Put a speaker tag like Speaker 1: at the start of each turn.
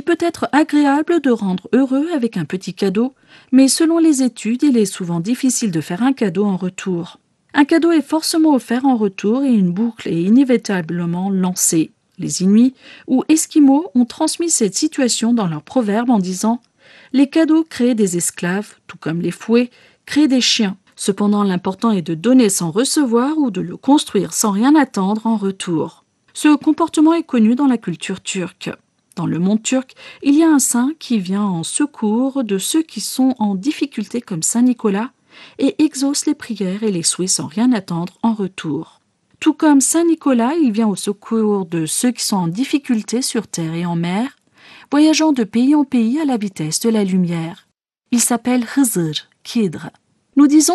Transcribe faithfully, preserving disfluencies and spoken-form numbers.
Speaker 1: peut être agréable de rendre heureux avec un petit cadeau, mais selon les études, il est souvent difficile de faire un cadeau en retour. Un cadeau est forcément offert en retour et une boucle est inévitablement lancée. Les Inuits ou Esquimaux ont transmis cette situation dans leurs proverbes en disant « Les cadeaux créent des esclaves, tout comme les fouets créent des chiens. Cependant, l'important est de donner sans recevoir ou de le construire sans rien attendre en retour. » Ce comportement est connu dans la culture turque. Dans le monde turc, il y a un saint qui vient en secours de ceux qui sont en difficulté comme Saint Nicolas et exauce les prières et les souhaits sans rien attendre en retour. Tout comme Saint Nicolas, il vient au secours de ceux qui sont en difficulté sur terre et en mer, voyageant de pays en pays à la vitesse de la lumière. Il s'appelle Hızır, Khidr. Nous disons